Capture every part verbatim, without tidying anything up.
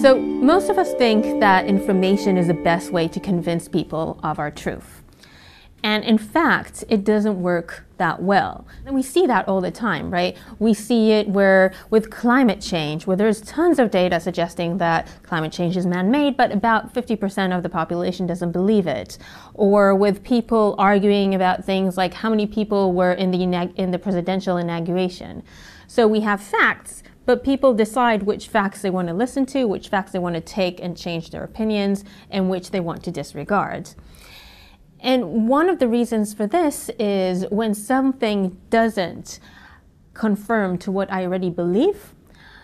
So most of us think that information is the best way to convince people of our truth. And in fact, it doesn't work that well. And we see that all the time, right? We see it where with climate change, where there's tons of data suggesting that climate change is man-made, but about fifty percent of the population doesn't believe it. Or with people arguing about things like how many people were in the, in the presidential inauguration. So we have facts, but people decide which facts they want to listen to, which facts they want to take and change their opinions, and which they want to disregard. And one of the reasons for this is when something doesn't conform to what I already believe,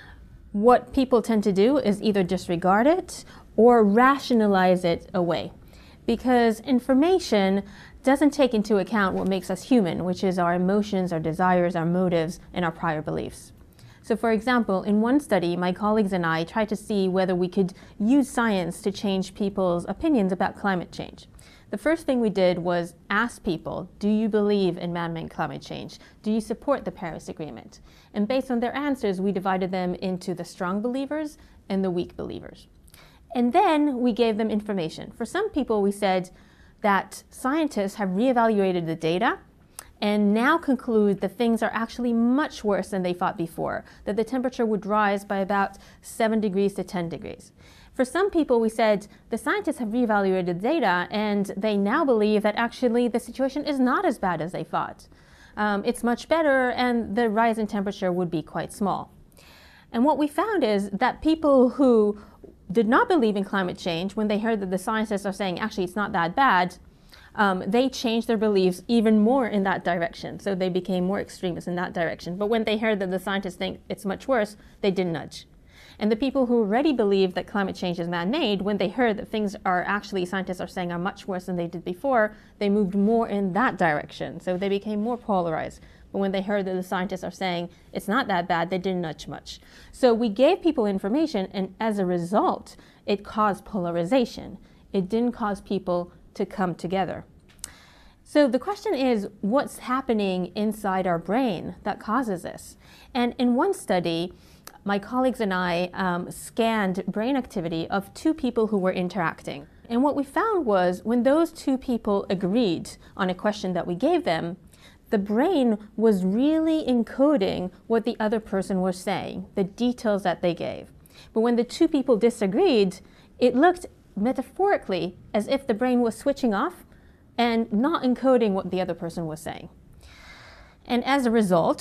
what people tend to do is either disregard it or rationalize it away. Because information doesn't take into account what makes us human, which is our emotions, our desires, our motives, and our prior beliefs. So for example, in one study, my colleagues and I tried to see whether we could use science to change people's opinions about climate change. The first thing we did was ask people, do you believe in man-made climate change? Do you support the Paris Agreement? And based on their answers, we divided them into the strong believers and the weak believers. And then we gave them information. For some people, we said that scientists have reevaluated the data and now conclude that things are actually much worse than they thought before, that the temperature would rise by about seven degrees to ten degrees. For some people, we said the scientists have reevaluated the data and they now believe that actually the situation is not as bad as they thought. Um, it's much better and the rise in temperature would be quite small. And what we found is that people who did not believe in climate change, when they heard that the scientists are saying actually it's not that bad, um, they changed their beliefs even more in that direction. So they became more extremist in that direction. But when they heard that the scientists think it's much worse, they did nudge. And the people who already believed that climate change is man-made, when they heard that things are actually, scientists are saying, are much worse than they did before, they moved more in that direction. So they became more polarized. But when they heard that the scientists are saying it's not that bad, they didn't nudge much. So we gave people information, and as a result, it caused polarization. It didn't cause people to come together. So the question is, what's happening inside our brain that causes this? And in one study, my colleagues and I um, scanned brain activity of two people who were interacting. And what we found was when those two people agreed on a question that we gave them, the brain was really encoding what the other person was saying, the details that they gave. But when the two people disagreed, it looked metaphorically as if the brain was switching off and not encoding what the other person was saying. And as a result,